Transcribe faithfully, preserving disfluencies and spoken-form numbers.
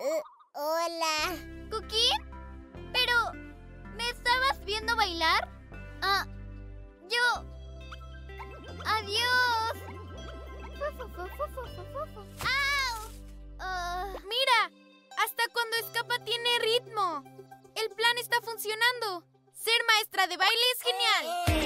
Uh, hola. ¿Cookie? ¿Pero me estabas viendo bailar? Ah, yo... ¡Adiós! ¡Au! Uh... ¡Mira! Hasta cuando escapa tiene ritmo. El plan está funcionando. Ser maestra de baile es genial.